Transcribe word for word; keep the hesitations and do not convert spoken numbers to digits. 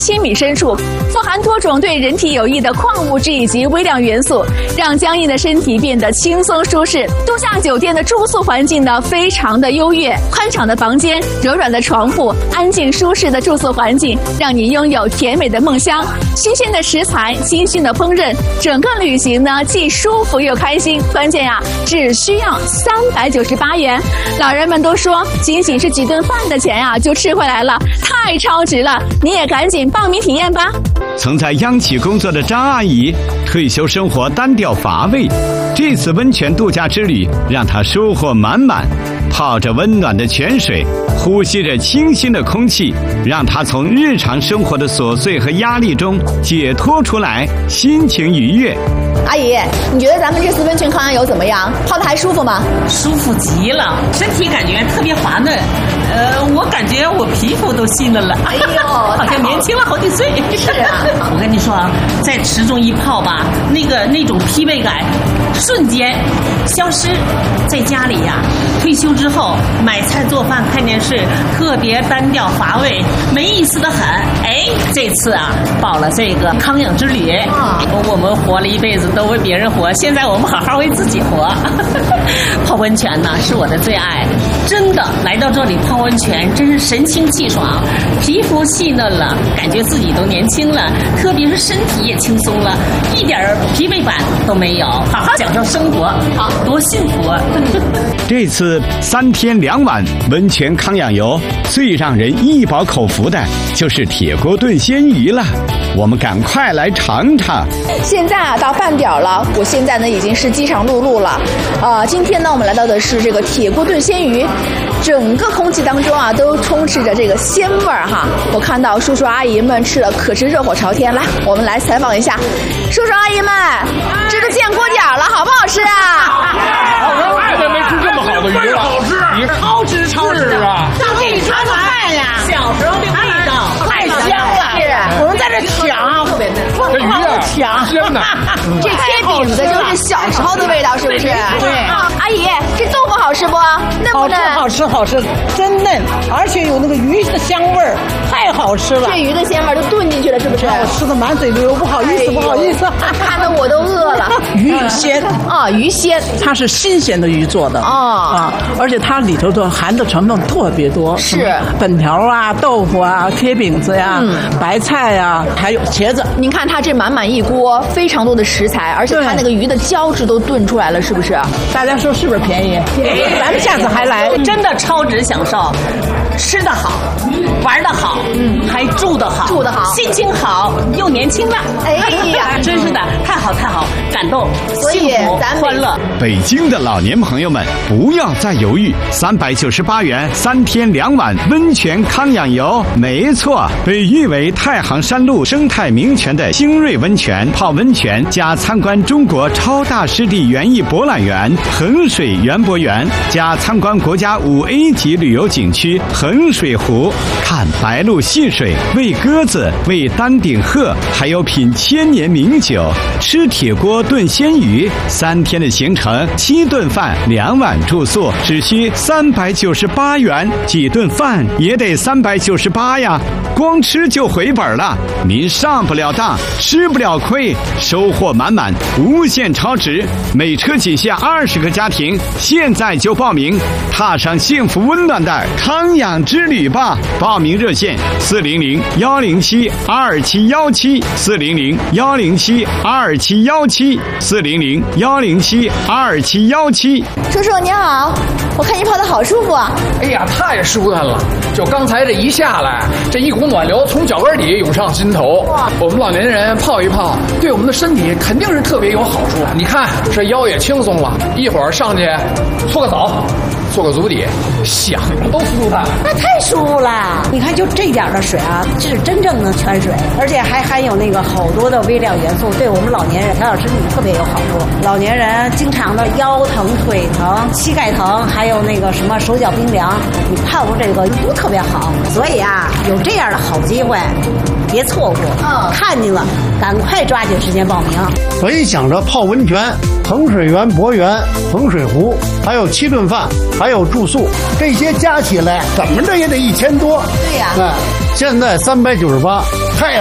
千米深处，富含多种对人体有益的矿物质以及微量元素，让僵硬的身体变得轻松舒适。度假酒店的住宿环境呢，非常的优越，宽敞的房间、柔软的床铺、安静舒适的住宿环境，让你拥有甜美的梦乡。新鲜的食材、精心的烹饪，整个旅行呢既舒服又开心。关键呀、啊，只需要三百九十八元。老人们都说，仅仅是几顿饭的钱呀、啊，就吃回来了，太超值了！你也赶紧报名体验吧。 曾在央企工作的张阿姨，退休生活单调乏味，这次温泉度假之旅让她收获满满。泡着温暖的泉水，呼吸着清新的空气，让她从日常生活的琐碎和压力中解脱出来，心情愉悦。 阿姨，你觉得咱们这次温泉康阳游怎么样？泡的还舒服吗？ 舒服极了，身体感觉特别滑嫩。呃，我感觉我皮肤都细嫩了。 哎呦， 好像年轻了好几岁。 是啊， 我跟你说啊，在池中一泡吧，那个那种疲惫感瞬间消失。在家里呀、啊，退休之后买菜做饭看电视，特别单调乏味，没意思的很。哎，这次啊，报了这个康养之旅，啊、我们活了一辈子都为别人活，现在我们好好为自己活。泡温泉呢是我的最爱，真的来到这里泡温泉，真是神清气爽，皮肤细嫩了，感觉自己都年轻了，特别是身体也轻松了，一点疲惫感都没有，好好享受生活，好多幸福啊！ 这次三天两晚温泉康养游，最让人一饱口福的就是铁锅炖鲜鱼了。我们赶快来尝尝。 现在啊，到饭点了，我现在呢已经是饥肠辘辘了。呃，今天呢，我们来到的是这个铁锅炖鲜鱼，整个空气当中啊都充斥着这个鲜味儿哈。我看到叔叔阿姨们吃了，可是热火朝天。来，我们来采访一下叔叔阿姨们，这都见锅点了，好不好吃啊？ 太久没吃这么好的鱼了，好吃， 你超值超值啊！ 到这里尝尝看呀，小时候的味道太香了。我们在这抢，特别嫩， 这鱼啊， 抢鲜的。 这贴饼子就是小时候的味道，是不是？ 对。 阿姨，这豆腐好吃不？嫩不嫩？ 好吃好吃好吃，真嫩，而且有那个鱼的香味儿，太好吃了。 这鱼的鲜味都炖进去了，是不是？ 我吃的满嘴流，不好意思、哎、不好意思， 看得我都饿了。 鱼鲜啊，鱼鲜， 它是新鲜的鱼做的哦啊，而且它里头的含的成分特别多， 是粉条啊、豆腐啊、贴饼子呀、嗯、白菜呀，还有茄子。 您看它这满满一锅，非常多的食材，而且它那个鱼的胶质都炖出来了，是不是？ 大家说是不是便宜？便宜，咱们下次还来， 真的超值享受，吃得好，玩得好，嗯，还住得好， 住得好， 心情好，又年轻了。 哎呀， 真是的，太好太好，感动，幸福，欢乐。 北京的老年朋友们，不要再犹豫，三百九十八元三天两晚温泉康养游，没错，被誉为太行山路生态名泉的星瑞温泉，泡温泉加参观中国超大湿地园艺博览园衡水园博园，加参观国家五 A 级旅游景区衡水湖，看白鹭戏水，喂鸽子，喂丹顶鹤，还有品千年名酒，吃铁锅炖鲜鱼，三天的行程，七顿饭，两晚住宿，只需三百九十八元，几顿饭也得三百九十八呀，光吃就回本了。您上不了当，吃不了亏，收获满满，无限超值。每车仅限二十个家庭，现在就报名，踏上幸福温暖的康养之旅吧！报名热线：四零零幺零七二七幺七，四零零幺零七二七幺七，四零零幺零七二七幺七。 叔叔您好，我看您泡的好舒服啊！ 哎呀，太舒坦了！就刚才这一下来，这一股暖流从脚跟底涌上心头。我们老年人泡一泡，对我们的身体肯定是特别有好处。你看，这腰也轻松了，一会儿上去搓个澡，做个足底，想着都舒坦。 那太舒服了！你看，就这点的水啊，这是真正的泉水，而且还含有那个好多的微量元素，对我们老年人调养身体特别有好处。老年人经常的腰疼、腿疼、膝盖疼，还有那个什么手脚冰凉，你泡过这个都特别好。所以啊，有这样的好机会，别错过。嗯，看见了，赶快抓紧时间报名。 本想着泡温泉，衡水园博园、衡水湖，还有七顿饭。 还有住宿，这些加起来怎么着也得一千多。 对呀、 啊，现在三百九十八，太